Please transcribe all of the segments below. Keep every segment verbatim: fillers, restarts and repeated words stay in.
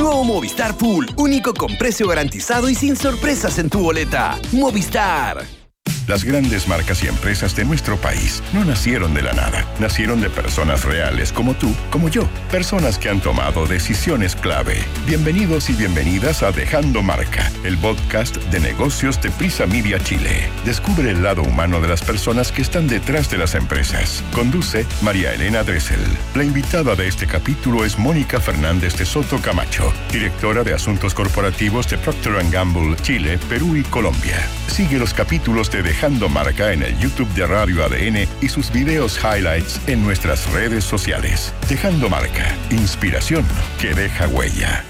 Nuevo Movistar Pool, único con precio garantizado y sin sorpresas en tu boleta. Movistar. Las grandes marcas y empresas de nuestro país no nacieron de la nada. Nacieron de personas reales como tú, como yo. Personas que han tomado decisiones clave. Bienvenidos y bienvenidas a Dejando Marca, el podcast de negocios de Prisa Media Chile. Descubre el lado humano de las personas que están detrás de las empresas. Conduce María Elena Dressel. La invitada de este capítulo es Mónica Fernández de Soto Camacho, directora de Asuntos Corporativos de Procter and Gamble, Chile, Perú y Colombia. Sigue los capítulos de Dejando Marca en el YouTube de Radio A D N y sus videos highlights en nuestras redes sociales. Dejando Marca, inspiración que deja huella.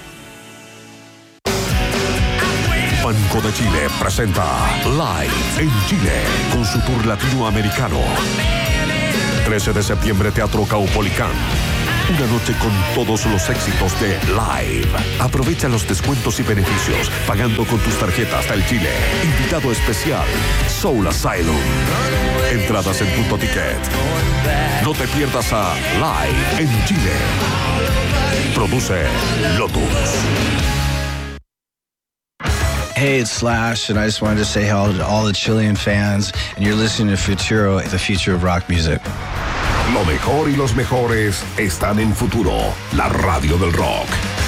Banco de Chile presenta Live en Chile con su tour latinoamericano. trece de septiembre, Teatro Caupolicán. Una noche con todos los éxitos de Live. Aprovecha los descuentos y beneficios pagando con tus tarjetas del Chile. Invitado especial, Soul Asylum. Entradas en Punto Ticket. No te pierdas a Live en Chile. Produce Lotus. Hey, it's Slash, and I just wanted to say hello to all the Chilean fans, and you're listening to Futuro, the future of rock music. Lo mejor y los mejores están en Futuro, la radio del rock.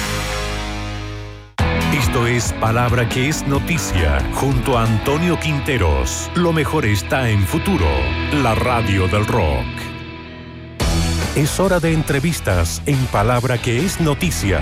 Esto es Palabra que es Noticia, junto a Antonio Quinteros. Lo mejor está en Futuro, la radio del rock. Es hora de entrevistas en Palabra que es Noticia.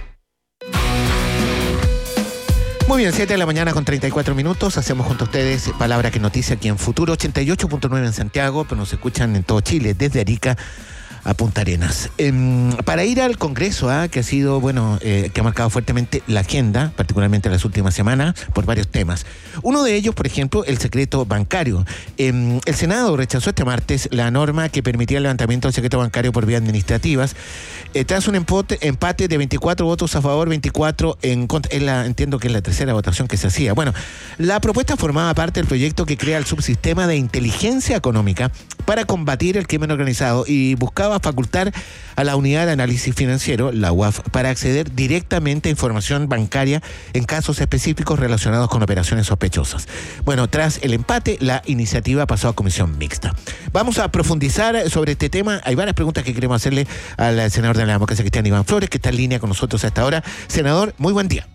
Muy bien, siete de la mañana con treinta y cuatro minutos. Hacemos junto a ustedes Palabra que Noticia aquí en Futuro, ochenta y ocho punto nueve en Santiago, pero nos escuchan en todo Chile, desde Arica a Punta Arenas. Eh, para ir al Congreso, ¿eh? que ha sido, bueno, eh, que ha marcado fuertemente la agenda, particularmente en las últimas semanas, por varios temas. Uno de ellos, por ejemplo, el secreto bancario. Eh, el Senado rechazó este martes la norma que permitía el levantamiento del secreto bancario por vías administrativas, eh, tras un empate, empate de veinticuatro votos a favor, veinticuatro en contra. Es la, entiendo que es la tercera votación que se hacía. Bueno, la propuesta formaba parte del proyecto que crea el subsistema de inteligencia económica para combatir el crimen organizado y buscaba facultar a la Unidad de Análisis Financiero, la U A F, para acceder directamente a información bancaria en casos específicos relacionados con operaciones sospechosas. Bueno, tras el empate, la iniciativa pasó a comisión mixta. Vamos a profundizar sobre este tema. Hay varias preguntas que queremos hacerle al senador de la democracia cristiana, Iván Flores, que está en línea con nosotros hasta ahora. Senador, muy buen día.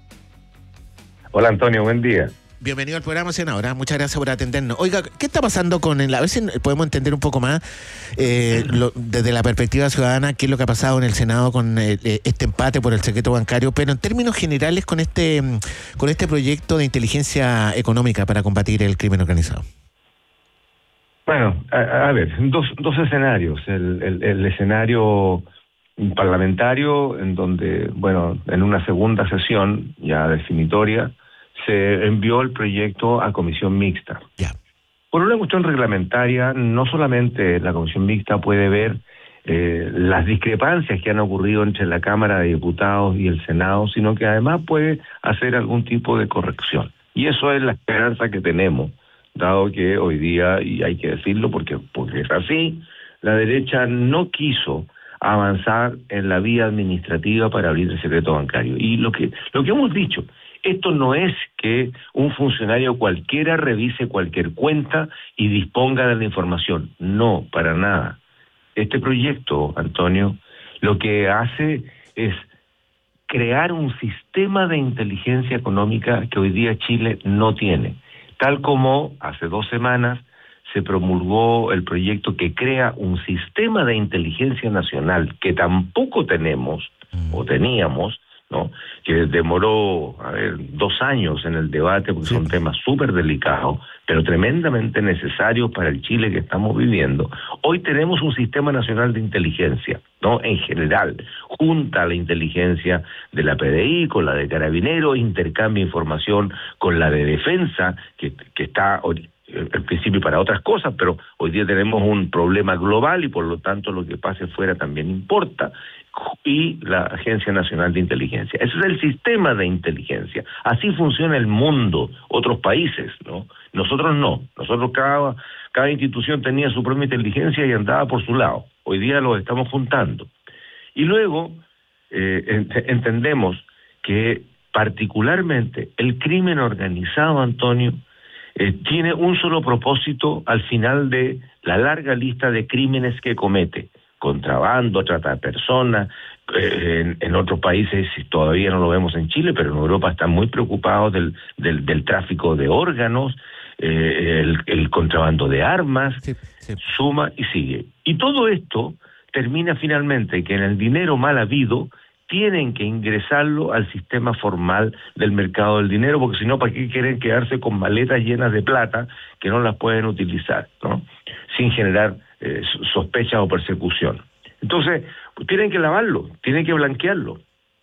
Hola Antonio, buen día. Bienvenido al programa, senadora. Muchas gracias por atendernos. Oiga, ¿qué está pasando con el... A ver si podemos entender un poco más, eh, lo, desde la perspectiva ciudadana, qué es lo que ha pasado en el Senado con eh, este empate por el secreto bancario, pero en términos generales con este, con este proyecto de inteligencia económica para combatir el crimen organizado. Bueno, a, a ver, dos, dos escenarios. El, el, el escenario parlamentario, en donde, bueno, en una segunda sesión ya definitoria, se envió el proyecto a comisión mixta. Ya. Por una cuestión reglamentaria, no solamente la comisión mixta puede ver eh, las discrepancias que han ocurrido entre la Cámara de Diputados y el Senado, sino que además puede hacer algún tipo de corrección. Y eso es la esperanza que tenemos, dado que hoy día, y hay que decirlo porque, porque es así, la derecha no quiso avanzar en la vía administrativa para abrir el secreto bancario. Y lo que, lo que hemos dicho, esto no es que un funcionario cualquiera revise cualquier cuenta y disponga de la información. No, para nada. Este proyecto, Antonio, lo que hace es crear un sistema de inteligencia económica que hoy día Chile no tiene. Tal como hace dos semanas se promulgó el proyecto que crea un sistema de inteligencia nacional que tampoco tenemos, o teníamos, ¿no? Que demoró, a ver, dos años en el debate, porque sí, son temas súper delicados, pero tremendamente necesarios para el Chile que estamos viviendo. Hoy tenemos un sistema nacional de inteligencia, ¿no? En general, junta la inteligencia de la P D I con la de Carabineros, intercambia información con la de Defensa, que, que está al principio para otras cosas, pero hoy día tenemos un problema global y por lo tanto lo que pase fuera también importa, y la Agencia Nacional de Inteligencia. Ese es el sistema de inteligencia. Así funciona el mundo, otros países, ¿no? Nosotros no. Nosotros cada, cada institución tenía su propia inteligencia y andaba por su lado. Hoy día los estamos juntando. Y luego, eh, ent- entendemos que particularmente el crimen organizado, Antonio, eh, tiene un solo propósito al final de la larga lista de crímenes que comete: contrabando, trata de personas. Eh, en, en otros países todavía no lo vemos en Chile, pero en Europa están muy preocupados del, del, del tráfico de órganos, eh, el, el contrabando de armas, Sí, sí. suma y sigue. Y todo esto termina finalmente que en el dinero mal habido tienen que ingresarlo al sistema formal del mercado del dinero, porque si no, ¿para qué quieren quedarse con maletas llenas de plata que no las pueden utilizar, ¿no? Sin generar eh, sospecha o persecución. Entonces, pues tienen que lavarlo, tienen que blanquearlo.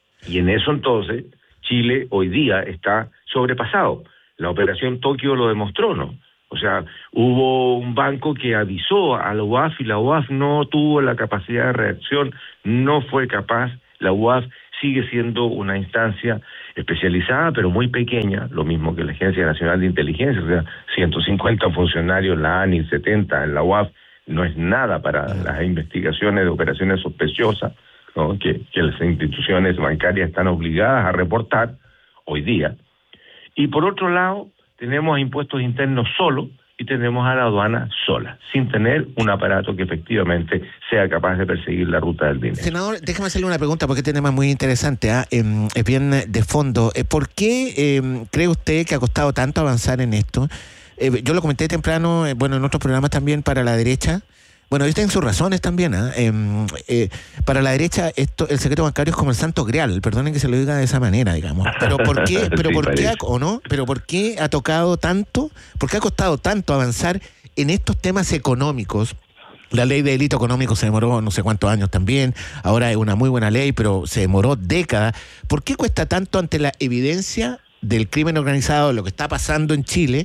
Y en eso entonces, Chile hoy día está sobrepasado. La operación Tokio lo demostró, ¿no? O sea, hubo un banco que avisó a la U A F y la U A F no tuvo la capacidad de reacción, no fue capaz. La U A F sigue siendo una instancia especializada, pero muy pequeña, lo mismo que la Agencia Nacional de Inteligencia, o sea, ciento cincuenta funcionarios en la A N I, setenta en la U A F, no es nada para las investigaciones de operaciones sospechosas, ¿no? que, que las instituciones bancarias están obligadas a reportar hoy día. Y por otro lado, tenemos a impuestos internos solo y tenemos a la aduana sola, sin tener un aparato que efectivamente sea capaz de perseguir la ruta del dinero. Senador, déjame hacerle una pregunta porque este tema es muy interesante, ¿eh? eh, es bien de fondo. Eh, ¿Por qué eh, cree usted que ha costado tanto avanzar en esto? Eh, yo lo comenté temprano, eh, bueno, en otros programas también para la derecha. Bueno, ellos tienen sus razones también, ¿eh? Eh, eh, para la derecha esto, el secreto bancario es como el santo grial, perdonen que se lo diga de esa manera, digamos. Pero ¿por qué, pero Sí, por qué, ha, parece. o no? Pero ¿por qué ha tocado tanto, por qué ha costado tanto avanzar en estos temas económicos? La ley de delito económico se demoró no sé cuántos años también, ahora es una muy buena ley, pero se demoró décadas. ¿Por qué cuesta tanto ante la evidencia del crimen organizado, lo que está pasando en Chile,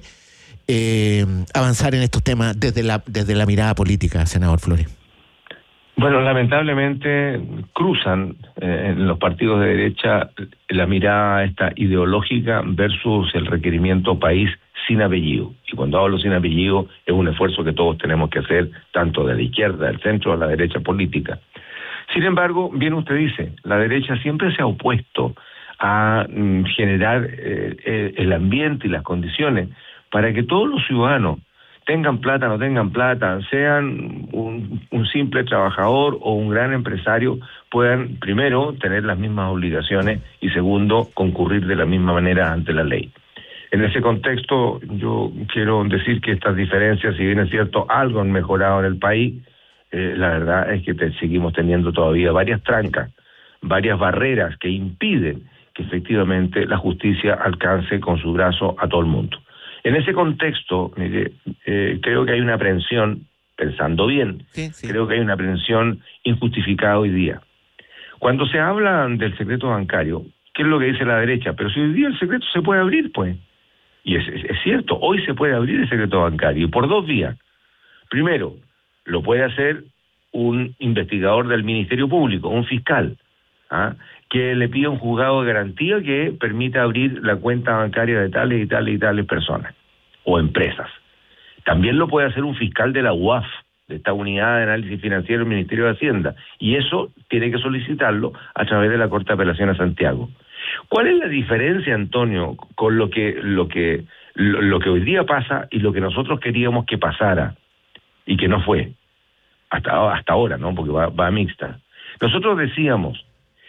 Eh, avanzar en estos temas desde la desde la mirada política, senador Flores? Bueno, lamentablemente cruzan eh, en los partidos de derecha la mirada esta ideológica versus el requerimiento país sin apellido. Y cuando hablo sin apellido es un esfuerzo que todos tenemos que hacer, tanto de la izquierda, del centro, a la derecha política. Sin embargo, bien usted dice, la derecha siempre se ha opuesto a mm, generar eh, eh, el ambiente y las condiciones para que todos los ciudadanos, tengan plata, no tengan plata, sean un, un simple trabajador o un gran empresario, puedan, primero, tener las mismas obligaciones y, segundo, concurrir de la misma manera ante la ley. En ese contexto, yo quiero decir que estas diferencias, si bien es cierto, algo han mejorado en el país, eh, la verdad es que te, seguimos teniendo todavía varias trancas, varias barreras que impiden que efectivamente la justicia alcance con su brazo a todo el mundo. En ese contexto, mire, eh, creo que hay una aprehensión, pensando bien, Sí, sí. creo que hay una aprehensión injustificada hoy día. Cuando se habla del secreto bancario, ¿qué es lo que dice la derecha? Pero si hoy día el secreto se puede abrir, pues. Y es, es, es cierto, hoy se puede abrir el secreto bancario, y por dos vías. Primero, lo puede hacer un investigador del Ministerio Público, un fiscal, ¿ah? que le pida un juzgado de garantía que permita abrir la cuenta bancaria de tales y tales y tales personas o empresas. También lo puede hacer un fiscal de la U A F, de esta unidad de análisis financiero del Ministerio de Hacienda, y eso tiene que solicitarlo a través de la Corte de Apelaciones de Santiago. ¿Cuál es la diferencia, Antonio, con lo que lo que lo, lo que hoy día pasa y lo que nosotros queríamos que pasara y que no fue hasta hasta ahora, ¿no? Porque va, va mixta. Nosotros decíamos,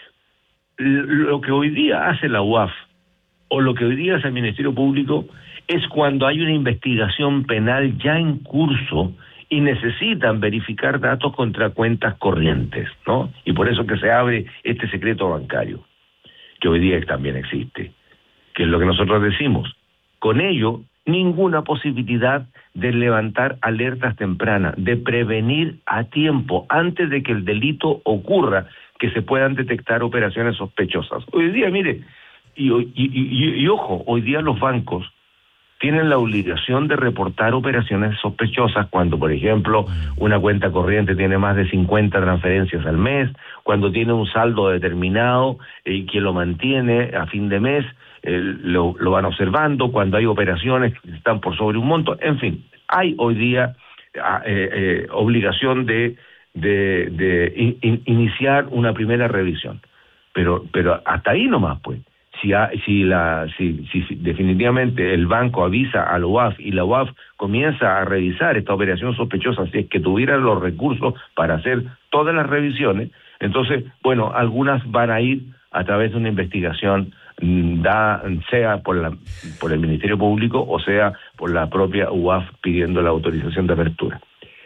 lo que hoy día hace la U A F o lo que hoy día hace el Ministerio Público es cuando hay una investigación penal ya en curso y necesitan verificar datos contra cuentas corrientes, ¿no? Y por eso que se abre este secreto bancario, que hoy día también existe, que es lo que nosotros decimos. Con ello, ninguna posibilidad de levantar alertas tempranas, de prevenir a tiempo, antes de que el delito ocurra, que se puedan detectar operaciones sospechosas. Hoy día, mire, y, y, y, y ojo, hoy día los bancos tienen la obligación de reportar operaciones sospechosas cuando, por ejemplo, una cuenta corriente tiene más de cincuenta transferencias al mes, cuando tiene un saldo determinado y eh, que lo mantiene a fin de mes, eh, lo, lo van observando, cuando hay operaciones que están por sobre un monto, en fin, hay hoy día eh, eh, obligación de, de, de in, in, iniciar una primera revisión. pero pero hasta ahí nomás, pues. Si, ha, si, la, si, si definitivamente el banco avisa a la U A F y la U A F comienza a revisar esta operación sospechosa, si es que tuviera los recursos para hacer todas las revisiones, entonces, bueno, algunas van a ir a través de una investigación, da, sea por, la, por el Ministerio Público o sea por la propia U A F pidiendo la autorización de apertura.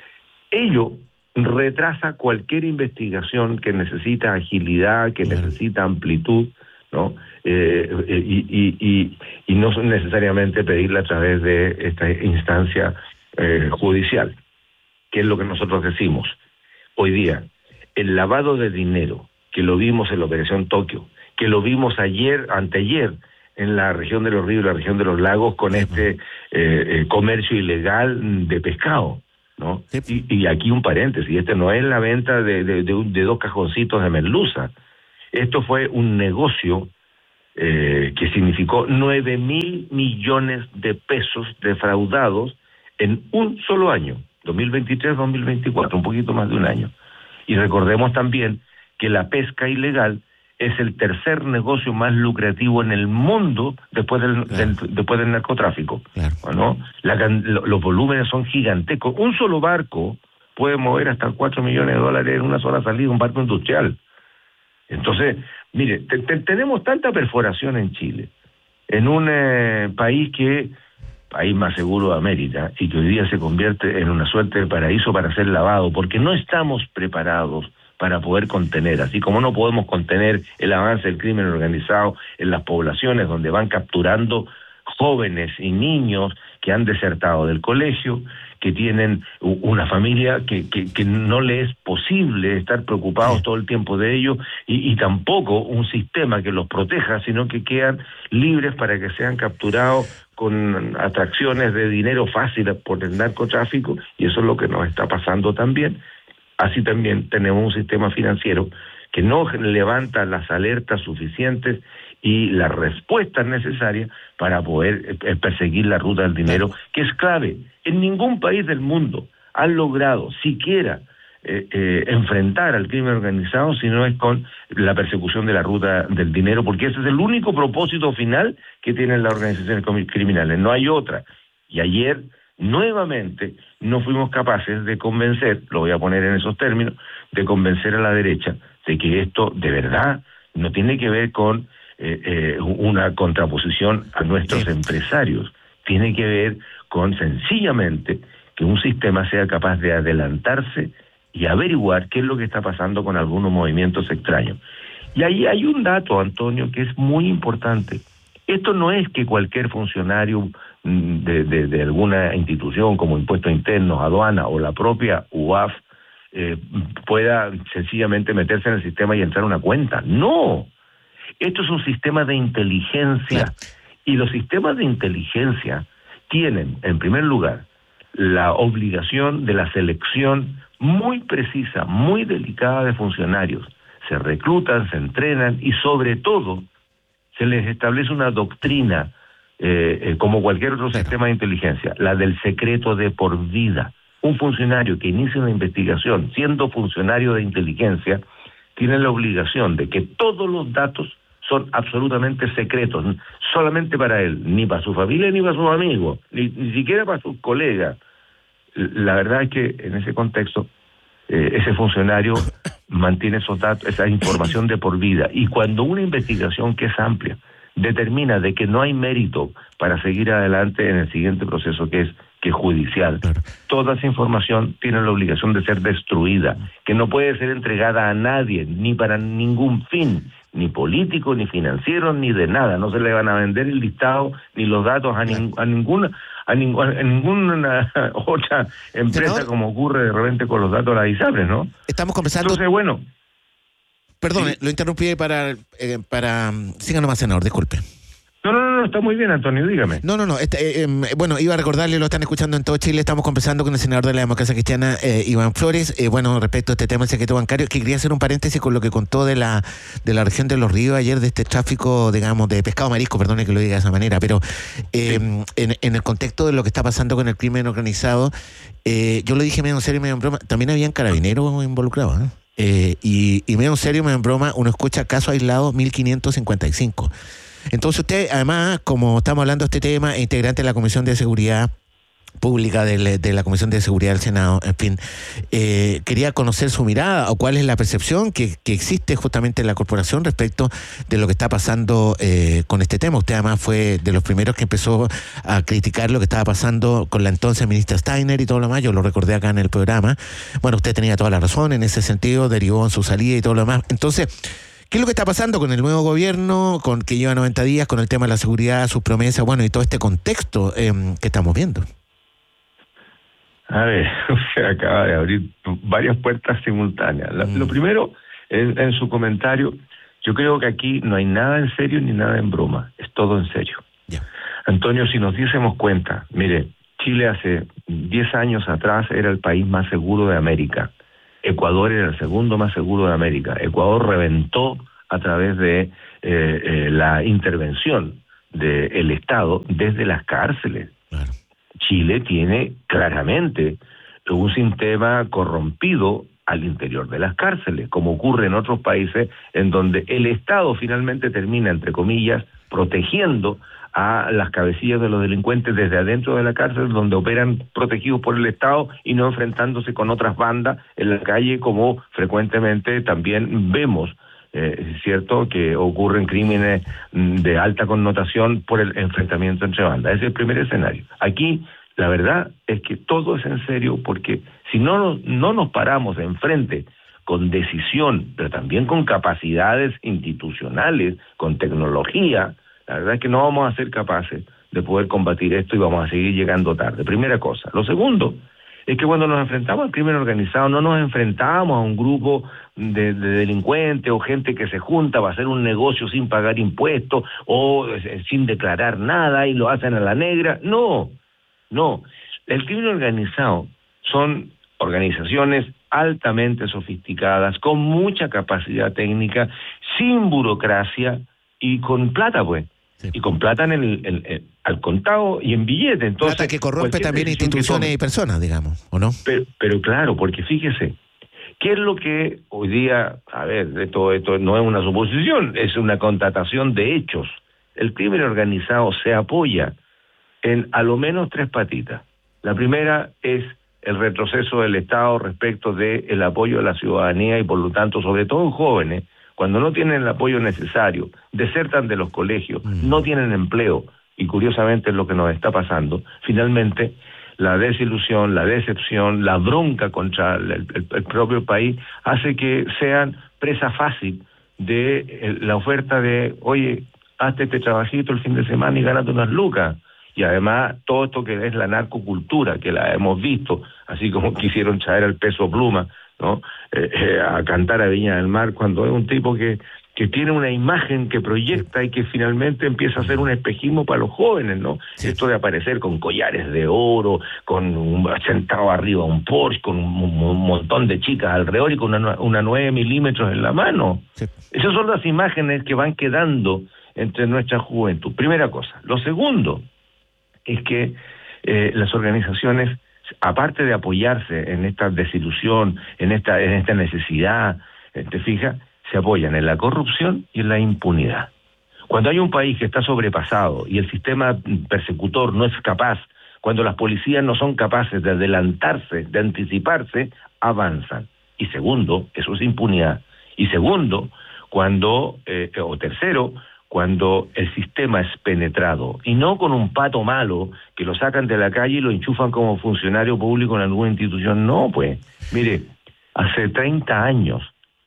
Ello retrasa cualquier investigación que necesita agilidad, que bueno. necesita amplitud, ¿no? Eh, eh, y, y, y, y no necesariamente pedirla a través de esta instancia eh, judicial, que es lo que nosotros decimos. Hoy día, el lavado de dinero, que lo vimos en la Operación Tokio, que lo vimos ayer, anteayer, en la región de los ríos y la región de los lagos, con este eh, eh, comercio ilegal de pescado, ¿no? Sí. Y, y aquí un paréntesis, este no es la venta de, de, de, un, de dos cajoncitos de merluza. Esto fue un negocio eh, que significó nueve mil millones de pesos defraudados en un solo año, dos mil veintitrés dos mil veinticuatro, un poquito más de un año. Y recordemos también que la pesca ilegal es el tercer negocio más lucrativo en el mundo después del, claro. del después del narcotráfico. Claro. ¿No? La, los volúmenes son gigantescos. Un solo barco puede mover hasta cuatro millones de dólares en una sola salida, un barco industrial. Entonces, mire, te, te, tenemos tanta perforación en Chile, en un eh, país que, país más seguro de América, y que hoy día se convierte en una suerte de paraíso para ser lavado, porque no estamos preparados para poder contener, así como no podemos contener el avance del crimen organizado en las poblaciones donde van capturando jóvenes y niños que han desertado del colegio, que tienen una familia que, que, que no le es posible estar preocupados todo el tiempo de ellos, y, y tampoco un sistema que los proteja, sino que quedan libres para que sean capturados con atracciones de dinero fácil por el narcotráfico, y eso es lo que nos está pasando también. Así también tenemos un sistema financiero que no levanta las alertas suficientes y las respuestas necesarias para poder eh, perseguir la ruta del dinero, que es clave. En ningún país del mundo han logrado siquiera eh, eh, enfrentar al crimen organizado si no es con la persecución de la ruta del dinero, porque ese es el único propósito final que tienen las organizaciones criminales, no hay otra. Y ayer, nuevamente, no fuimos capaces de convencer, lo voy a poner en esos términos, de convencer a la derecha de que esto de verdad no tiene que ver con eh, eh, una contraposición a nuestros sí. empresarios, tiene que ver con sencillamente que un sistema sea capaz de adelantarse y averiguar qué es lo que está pasando con algunos movimientos extraños. Y ahí hay un dato, Antonio, que es muy importante. Esto no es que cualquier funcionario de, de, de alguna institución como Impuestos Internos, Aduana o la propia U A F eh, pueda sencillamente meterse en el sistema y entrar a una cuenta. No, esto es un sistema de inteligencia. Claro. Y los sistemas de inteligencia tienen, en primer lugar, la obligación de la selección muy precisa, muy delicada de funcionarios. Se reclutan, se entrenan y sobre todo se les establece una doctrina eh, eh, como cualquier otro Pero. sistema de inteligencia, la del secreto de por vida. Un funcionario que inicia una investigación siendo funcionario de inteligencia tiene la obligación de que todos los datos son absolutamente secretos, solamente para él, ni para su familia ni para sus amigos, ni, ni siquiera para sus colegas. La verdad es que en ese contexto eh, ese funcionario mantiene esos datos, esa información de por vida, y cuando una investigación que es amplia determina de que no hay mérito para seguir adelante en el siguiente proceso que es que es judicial, claro. toda esa información tiene la obligación de ser destruida, que no puede ser entregada a nadie, ni para ningún fin, ni político, ni financiero, ni de nada. No se le van a vender el listado ni los datos a, ning- a ninguna a, ning- a ninguna otra empresa, senador, como ocurre de repente con los datos de las ISAPRES, ¿no? Estamos conversando. Entonces, bueno. Perdón, sí. lo interrumpí para eh, para siga nomás, senador, disculpe. No, no, no, está muy bien, Antonio, dígame. No, no, no, este, eh, eh, bueno, iba a recordarle, lo están escuchando en todo Chile, estamos conversando con el senador de la Democracia Cristiana, eh, Iván Flores, eh, bueno, respecto a este tema del secreto bancario, que quería hacer un paréntesis con lo que contó de la de la región de los ríos ayer, de este tráfico, digamos, de pescado marisco, perdone que lo diga de esa manera, pero eh, sí. en, en el contexto de lo que está pasando con el crimen organizado, eh, yo lo dije medio en serio y medio en broma, también habían carabineros involucrados, ¿eh? Eh, y, y medio en serio, medio en broma, uno escucha caso aislado mil quinientos cincuenta y cinco. Entonces usted, además, como estamos hablando de este tema, es integrante de la Comisión de Seguridad Pública de, de la Comisión de Seguridad del Senado, en fin, eh, quería conocer su mirada o cuál es la percepción que, que existe justamente en la corporación respecto de lo que está pasando eh, con este tema. Usted además fue de los primeros que empezó a criticar lo que estaba pasando con la entonces ministra Steiner y todo lo demás. Yo lo recordé acá en el programa. Bueno, usted tenía toda la razón en ese sentido, derivó en su salida y todo lo demás. Entonces, ¿qué es lo que está pasando con el nuevo gobierno, con que lleva noventa días, con el tema de la seguridad, sus promesas, bueno, y todo este contexto eh, que estamos viendo? A ver, usted acaba de abrir varias puertas simultáneas. La, mm. Lo primero, en, en su comentario, yo creo que aquí no hay nada en serio ni nada en broma, es todo en serio. Yeah. Antonio, si nos diésemos cuenta, mire, Chile hace diez años atrás era el país más seguro de América. Ecuador era el segundo más seguro de América. Ecuador reventó a través de eh, eh, la intervención del Estado desde las cárceles. Claro. Chile tiene claramente un sistema corrompido al interior de las cárceles, como ocurre en otros países en donde el Estado finalmente termina, entre comillas, protegiendo a las cabecillas de los delincuentes desde adentro de la cárcel, donde operan protegidos por el Estado y no enfrentándose con otras bandas en la calle, como frecuentemente también vemos. Eh, es cierto que ocurren crímenes de alta connotación por el enfrentamiento entre bandas. Ese es el primer escenario. Aquí la verdad es que todo es en serio, porque si no nos, no nos paramos enfrente con decisión, pero también con capacidades institucionales, con tecnología, la verdad es que no vamos a ser capaces de poder combatir esto y vamos a seguir llegando tarde. Primera cosa. Lo segundo es que cuando nos enfrentamos al crimen organizado no nos enfrentamos a un grupo de, de delincuentes o gente que se junta para hacer un negocio sin pagar impuestos o eh, sin declarar nada y lo hacen a la negra. No, no. El crimen organizado son organizaciones altamente sofisticadas, con mucha capacidad técnica, sin burocracia y con plata, pues. Sí. Y con plata en el, el, el, al contado y en billete. Entonces, plata que corrompe también instituciones y personas, digamos, ¿o no? Pero, pero claro, porque fíjese, ¿qué es lo que hoy día, a ver, esto, esto no es una suposición, es una constatación de hechos? El crimen organizado se apoya en a lo menos tres patitas. La primera es el retroceso del Estado respecto del apoyo de la ciudadanía y por lo tanto, sobre todo en jóvenes, cuando no tienen el apoyo necesario, desertan de los colegios, mm. no tienen empleo, y curiosamente es lo que nos está pasando, finalmente la desilusión, la decepción, la bronca contra el, el, el propio país hace que sean presa fácil de eh, la oferta de, oye, hazte este trabajito el fin de semana y gánate unas lucas. Y además todo esto que es la narcocultura, que la hemos visto, así como quisieron traer al Peso Pluma, ¿no? Eh, eh, a cantar a Viña del Mar, cuando es un tipo que, que tiene una imagen que proyecta y que finalmente empieza a ser un espejismo para los jóvenes, ¿no? Sí. Esto de aparecer con collares de oro, con un, sentado arriba un Porsche, con un, un montón de chicas alrededor y con una, una nueve milímetros en la mano. Sí. Esas son las imágenes que van quedando entre nuestra juventud. Primera cosa. Lo segundo es que eh, las organizaciones, aparte de apoyarse en esta desilusión, en esta en esta necesidad, ¿te fijas? Se apoyan en la corrupción y en la impunidad. Cuando hay un país que está sobrepasado y el sistema persecutor no es capaz, cuando las policías no son capaces de adelantarse, de anticiparse, avanzan. Y segundo, eso es impunidad. Y segundo, cuando, eh, o tercero, cuando el sistema es penetrado, y no con un pato malo que lo sacan de la calle y lo enchufan como funcionario público en alguna institución. No, pues, mire, hace treinta años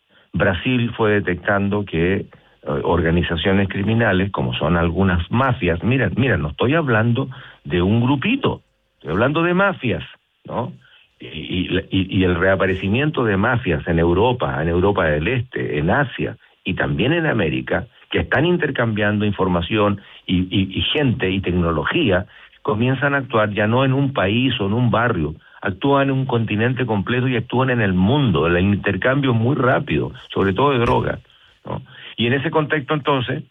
Brasil fue detectando que eh, organizaciones criminales, como son algunas mafias, mira, mira, no estoy hablando de un grupito, estoy hablando de mafias, ¿no? Y, y, y el reaparecimiento de mafias en Europa, en Europa del Este, en Asia y también en América, que están intercambiando información y, y, y gente y tecnología, comienzan a actuar ya no en un país o en un barrio, actúan en un continente completo y actúan en el mundo. El intercambio es muy rápido, sobre todo de drogas, ¿no? Y en ese contexto, entonces,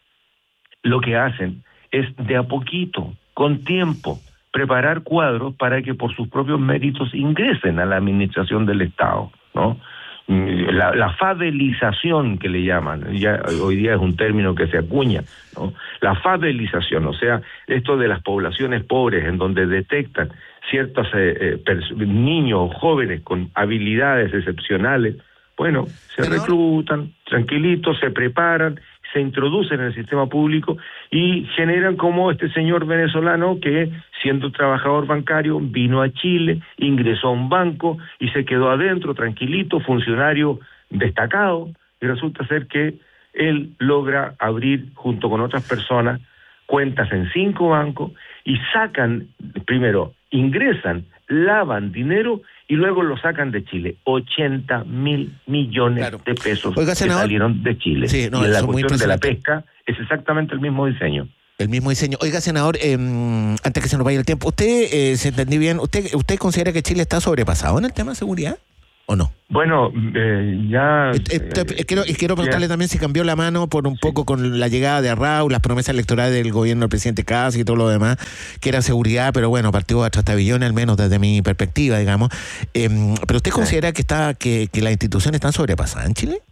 lo que hacen es de a poquito, con tiempo, preparar cuadros para que por sus propios méritos ingresen a la administración del Estado, ¿no? la, la fadelización que le llaman, ya hoy día es un término que se acuña, ¿no? La fadelización, o sea, esto de las poblaciones pobres en donde detectan ciertos eh, eh, niños jóvenes con habilidades excepcionales, bueno, se Pero... reclutan, tranquilitos, se preparan, se introducen en el sistema público y generan como este señor venezolano que, siendo trabajador bancario, vino a Chile, ingresó a un banco y se quedó adentro, tranquilito, funcionario destacado, y resulta ser que él logra abrir, junto con otras personas, cuentas en cinco bancos y sacan, primero, ingresan, lavan dinero y luego lo sacan de Chile. ochenta mil millones claro. de pesos Oiga, que senador, salieron de Chile. Sí, no, y en la cuestión de la impresionante. pesca es exactamente el mismo diseño. El mismo diseño. Oiga, senador, eh, antes que se nos vaya el tiempo, ¿usted, eh, se entendí bien, usted usted considera que Chile está sobrepasado en el tema de seguridad o no? Bueno, eh, ya... Eh, eh, eh, quiero, y quiero preguntarle ya. también si cambió la mano por un sí. poco con la llegada de Arrau, las promesas electorales del gobierno del presidente Kast y todo lo demás, que era seguridad, pero bueno, partió a trastabillones, al menos desde mi perspectiva, digamos. Eh, ¿Pero usted considera sí. que está que, que las instituciones están sobrepasadas en Chile?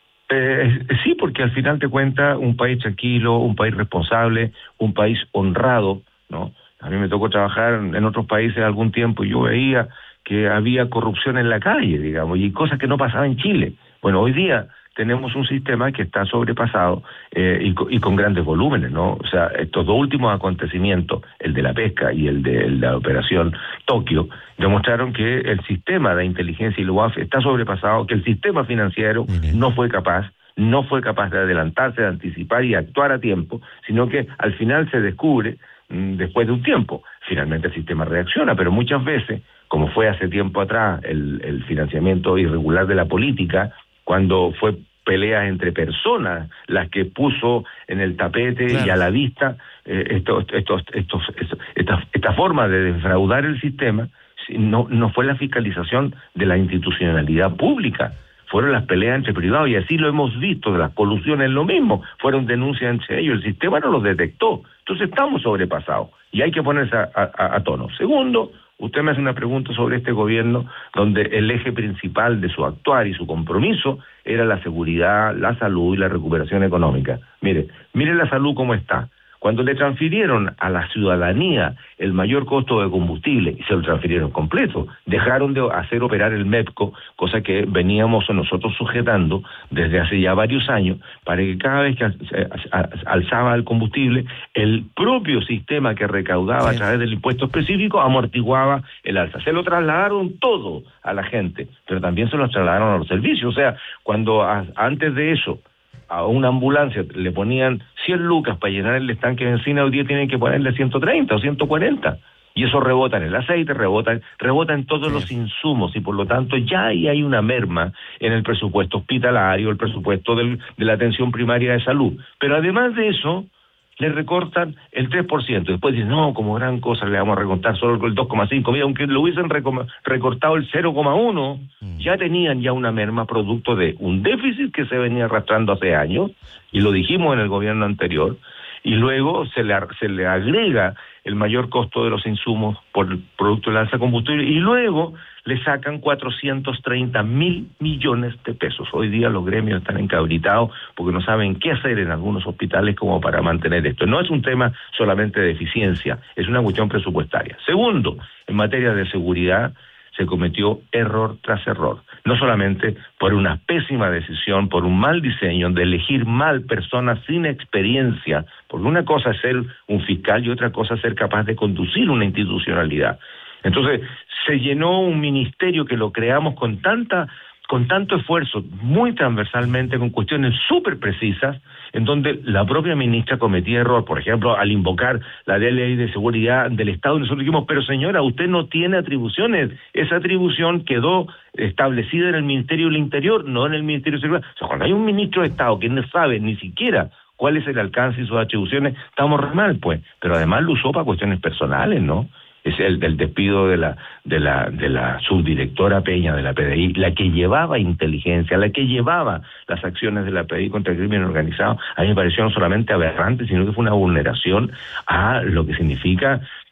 Eh, sí, porque al final te cuenta un país tranquilo, un país responsable, un país honrado, ¿no? A mí me tocó trabajar en otros países algún tiempo y yo veía que había corrupción en la calle, digamos, y cosas que no pasaban en Chile. Bueno, hoy día tenemos un sistema que está sobrepasado eh, y, y con grandes volúmenes, ¿no? O sea, estos dos últimos acontecimientos, el de la pesca y el de, el de la operación Tokio, demostraron que el sistema de inteligencia y la U A F está sobrepasado, que el sistema financiero uh-huh. no fue capaz, no fue capaz de adelantarse, de anticipar y actuar a tiempo, sino que al final se descubre, mmm, después de un tiempo, finalmente el sistema reacciona, pero muchas veces, como fue hace tiempo atrás el, el financiamiento irregular de la política, cuando fue peleas entre personas las que puso en el tapete claro. y a la vista eh, estos, estos, estos, estos, esta, esta forma de defraudar el sistema, no, no fue la fiscalización de la institucionalidad pública, fueron las peleas entre privados, y así lo hemos visto, de las colusiones lo mismo, fueron denuncias entre ellos, el sistema no los detectó, entonces estamos sobrepasados, y hay que ponerse a, a, a tono. Segundo, usted me hace una pregunta sobre este gobierno donde el eje principal de su actuar y su compromiso era la seguridad, la salud y la recuperación económica. Mire, mire la salud cómo está. Cuando le transfirieron a la ciudadanía el mayor costo de combustible, y se lo transfirieron completo, dejaron de hacer operar el MEPCO, cosa que veníamos nosotros sujetando desde hace ya varios años, para que cada vez que alzaba el combustible, el propio sistema que recaudaba sí. a través del impuesto específico amortiguaba el alza. Se lo trasladaron todo a la gente, pero también se lo trasladaron a los servicios. O sea, cuando a, antes de eso a una ambulancia le ponían cien lucas para llenar el estanque de benzina, hoy día tienen que ponerle ciento treinta o ciento cuarenta. Y eso rebota en el aceite, rebota, rebota en todos sí. los insumos, y por lo tanto ya ahí hay una merma en el presupuesto hospitalario, el presupuesto del, de la atención primaria de salud. Pero además de eso, le recortan el tres por ciento. Después dicen, no, como gran cosa le vamos a recortar solo el dos coma cinco. Mira, aunque lo hubiesen recortado el cero coma uno, mm. ya tenían ya una merma producto de un déficit que se venía arrastrando hace años, y lo dijimos en el gobierno anterior, y luego se le, se le agrega el mayor costo de los insumos por el producto del alza de combustible, y luego le sacan cuatrocientos treinta mil millones de pesos. Hoy día los gremios están encabritados porque no saben qué hacer en algunos hospitales como para mantener esto. No es un tema solamente de eficiencia, es una cuestión presupuestaria. Segundo, en materia de seguridad se cometió error tras error, no solamente por una pésima decisión, por un mal diseño de elegir mal personas sin experiencia, porque una cosa es ser un fiscal y otra cosa es ser capaz de conducir una institucionalidad. Entonces, se llenó un ministerio que lo creamos con tanta, con tanto esfuerzo, muy transversalmente, con cuestiones súper precisas, en donde la propia ministra cometía error, por ejemplo, al invocar la ley de seguridad del Estado. Nosotros dijimos, pero señora, usted no tiene atribuciones, esa atribución quedó establecida en el Ministerio del Interior, no en el Ministerio de Seguridad. O sea, cuando hay un ministro de Estado que no sabe ni siquiera cuál es el alcance y sus atribuciones, estamos re mal, pues, pero además lo usó para cuestiones personales, ¿no? Es el del despido de la de la de la subdirectora Peña de la P D I, la que llevaba inteligencia, la que llevaba las acciones de la P D I contra el crimen organizado. A mí me pareció no solamente aberrante, sino que fue una vulneración a lo que significa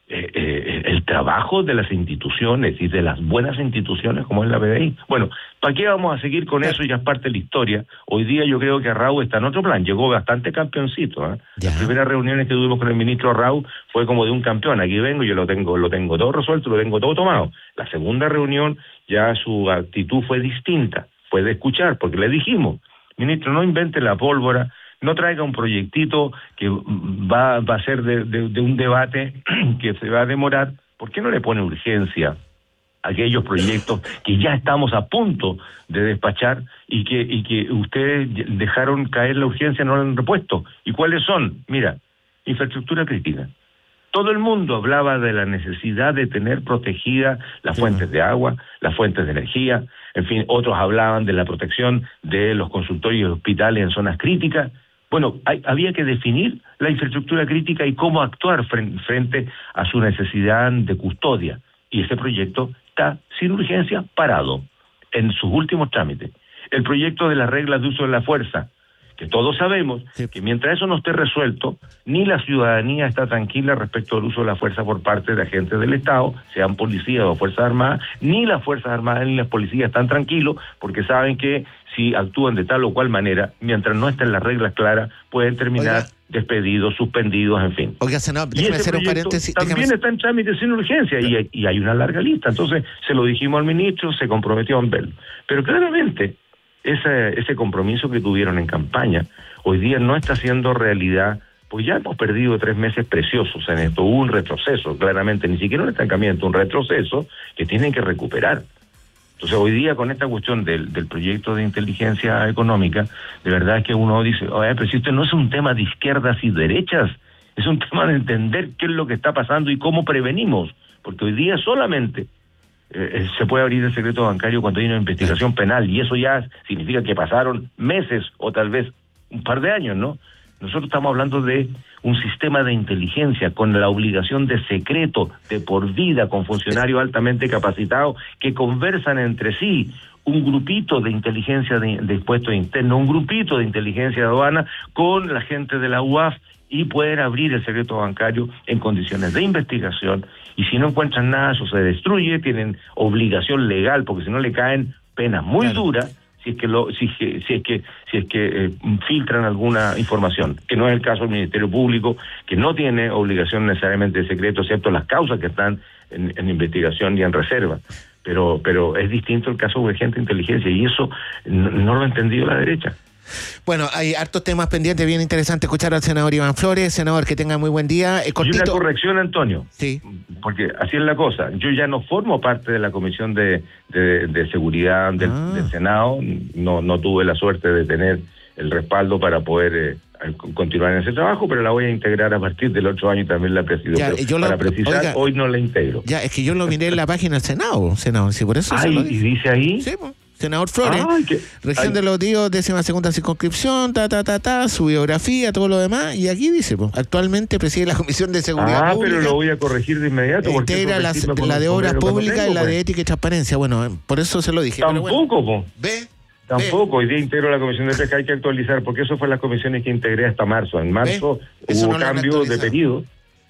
eh, eh, el trabajo de las instituciones y de las buenas instituciones como es la P D I. Bueno, ¿para qué vamos a seguir con eso? Ya es parte de la historia. Hoy día yo creo que Arrau está en otro plan, llegó bastante campeoncito, ¿eh? Las primeras reuniones que tuvimos con el ministro Arrau fue como de un campeón, aquí vengo, yo lo tengo, lo tengo todo resuelto, lo tengo todo tomado. La segunda reunión ya su actitud fue distinta, fue de escuchar, porque le dijimos, ministro, no invente la pólvora, no traiga un proyectito que va, va a ser de, de, de un debate que se va a demorar. ¿Por qué no le pone urgencia a aquellos proyectos que ya estamos a punto de despachar y que, y que ustedes dejaron caer la urgencia, no la han repuesto? ¿Y cuáles son? Mira, infraestructura crítica. Todo el mundo hablaba de la necesidad de tener protegidas las fuentes de agua, las fuentes de energía, en fin, otros hablaban de la protección de los consultorios y hospitales en zonas críticas. Bueno, hay, había que definir la infraestructura crítica y cómo actuar frente, frente a su necesidad de custodia. Y ese proyecto está sin urgencia, parado, en sus últimos trámites. El proyecto de las reglas de uso de la fuerza, que todos sabemos sí. que mientras eso no esté resuelto, ni la ciudadanía está tranquila respecto al uso de la fuerza por parte de agentes del Estado, sean policías o Fuerzas Armadas, ni las Fuerzas Armadas ni las policías están tranquilos porque saben que si actúan de tal o cual manera, mientras no estén las reglas claras, pueden terminar Oiga. despedidos, suspendidos, en fin. Oiga, senador, déjeme hacer un paréntesis. También déjame... está en trámite sin urgencia y, y hay una larga lista. Entonces, se lo dijimos al ministro, se comprometió en verlo. Pero claramente, ese, ese compromiso que tuvieron en campaña, hoy día no está siendo realidad, pues ya hemos perdido tres meses preciosos en esto. Hubo un retroceso, claramente, ni siquiera un estancamiento, un retroceso que tienen que recuperar. Entonces hoy día con esta cuestión del, del proyecto de inteligencia económica, de verdad es que uno dice, oye, pero si esto no es un tema de izquierdas y derechas, es un tema de entender qué es lo que está pasando y cómo prevenimos, porque hoy día solamente eh, se puede abrir el secreto bancario cuando hay una investigación penal, y eso ya significa que pasaron meses o tal vez un par de años, ¿no? Nosotros estamos hablando de un sistema de inteligencia con la obligación de secreto de por vida, con funcionarios altamente capacitados que conversan entre sí, un grupito de inteligencia de, de impuestos internos, un grupito de inteligencia de aduana con la gente de la U A F y poder abrir el secreto bancario en condiciones de investigación, y si no encuentran nada, eso se destruye, tienen obligación legal, porque si no le caen penas muy claro. duras, si es que lo, si, si es que si es que eh, filtran alguna información, que no es el caso del Ministerio Público, que no tiene obligación necesariamente de secreto, excepto las causas que están en, en investigación y en reserva. Pero pero es distinto el caso de gente de inteligencia, y eso no, no lo ha entendido la derecha. Bueno, hay hartos temas pendientes, bien interesante escuchar al senador Iván Flores. Senador, que tenga muy buen día. Eh, y una corrección, Antonio. Sí. Porque así es la cosa. Yo ya no formo parte de la Comisión de, de, de Seguridad del, ah. del Senado. No, no tuve la suerte de tener el respaldo para poder eh, continuar en ese trabajo, pero la voy a integrar a partir del otro año y también la presido. Ya, yo para lo, precisar, oiga, hoy no la integro. Ya, es que yo lo miré en la página del Senado, Senado. Sí, por eso. Ay, se lo ¿y dice ahí? Sí, pues. Senador Flores, ay, que, región ay. de los Díos, décima segunda circunscripción, ta, ta, ta, ta, su biografía, todo lo demás, y aquí dice, pues, actualmente preside la Comisión de Seguridad ah, Pública. Ah, pero lo voy a corregir de inmediato. Integra la, la de Obras Públicas y la de Ética y Transparencia. Bueno, por eso se lo dije. Tampoco, bueno, ¿ve? Tampoco, hoy día integro la Comisión de Pesca, hay que actualizar, porque eso fue las comisiones que integré hasta marzo. En marzo ¿Ve? hubo no cambios de periodo.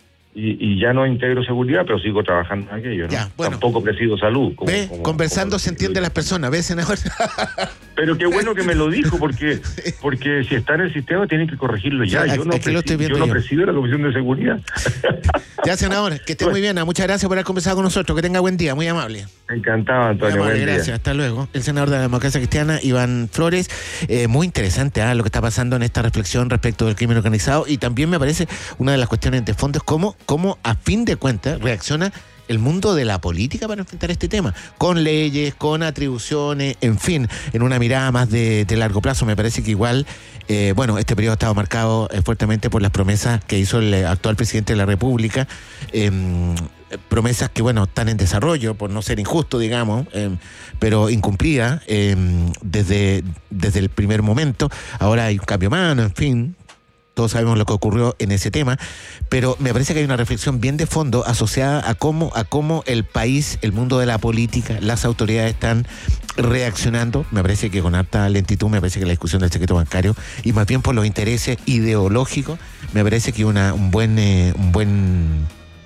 Y, y ya no integro seguridad, pero sigo trabajando en aquello, ¿no? Ya, bueno. Tampoco presido salud. Como, ¿Ve? Como, Conversando como se entiende las personas, ¿ves, senador? Pero qué bueno que me lo dijo, porque porque si está en el sistema tienen que corregirlo ya. Sí, yo no, presido, yo yo. no presido la Comisión de Seguridad. Ya, senador, que esté bueno. muy bien. Muchas gracias por haber conversado con nosotros. Que tenga buen día, muy amable. Encantado, Antonio. Muy amable, buen gracias, día. hasta luego. El senador de la Democracia Cristiana, Iván Flores. Eh, muy interesante ¿eh? lo que está pasando en esta reflexión respecto del crimen organizado, y también me parece una de las cuestiones de fondo es cómo, cómo a fin de cuentas reacciona el mundo de la política para enfrentar este tema, con leyes, con atribuciones, en fin, en una mirada más de, de largo plazo. Me parece que igual, eh, bueno, este periodo ha estado marcado eh, fuertemente por las promesas que hizo el actual presidente de la República, eh, promesas que, bueno, están en desarrollo, por no ser injusto, digamos, eh, pero incumplidas eh, desde, desde el primer momento. Ahora hay un cambio mano, en fin. Todos sabemos lo que ocurrió en ese tema, pero me parece que hay una reflexión bien de fondo asociada a cómo, a cómo el país, el mundo de la política, las autoridades están reaccionando. Me parece que con harta lentitud, me parece que la discusión del secreto bancario, y más bien por los intereses ideológicos, me parece que una, un buen, eh, un buen,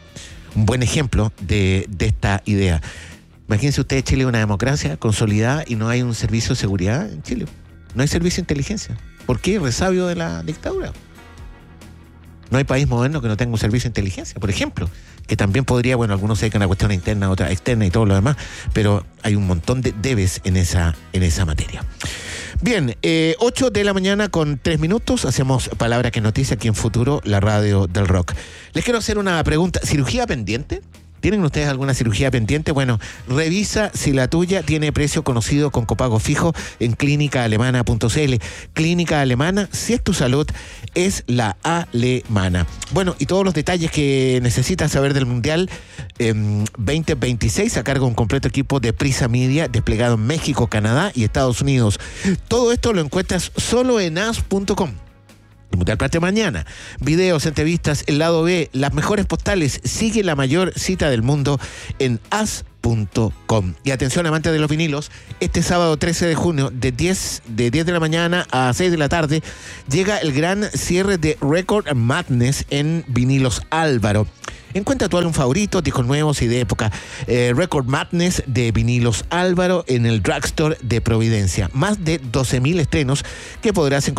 un buen ejemplo de, de esta idea. Imagínense ustedes, Chile es una democracia consolidada y no hay un servicio de seguridad en Chile. No hay servicio de inteligencia. ¿Por qué? Resabio de la dictadura. No hay país moderno que no tenga un servicio de inteligencia, por ejemplo, que también podría, bueno, algunos se dedican a cuestión interna, otra externa y todo lo demás, pero hay un montón de debes en esa, en esa materia. Bien, eh, ocho de la mañana con tres minutos, hacemos Palabra que Noticia aquí en Futuro, la radio del rock. Les quiero hacer una pregunta, ¿cirugía pendiente? ¿Tienen ustedes alguna cirugía pendiente? Bueno, revisa si la tuya tiene precio conocido con copago fijo en clínica alemana punto c l. Clínica Alemana, si es tu salud, es la alemana. Bueno, y todos los detalles que necesitas saber del Mundial eh, veinte veintiséis a cargo de un completo equipo de Prisa Media desplegado en México, Canadá y Estados Unidos. Todo esto lo encuentras solo en as punto com. El Mundial parte mañana. Videos, entrevistas, el lado B, las mejores postales. Sigue la mayor cita del mundo en as punto com. Y atención, amantes de los vinilos, este sábado trece de junio, de diez de la mañana a seis de la tarde, llega el gran cierre de Record Madness en Vinilos Álvaro. Encuentra tu álbum favorito, discos nuevos y de época. Eh, Record Madness de Vinilos Álvaro en el Drugstore de Providencia. Más de doce mil estrenos que podrás encontrar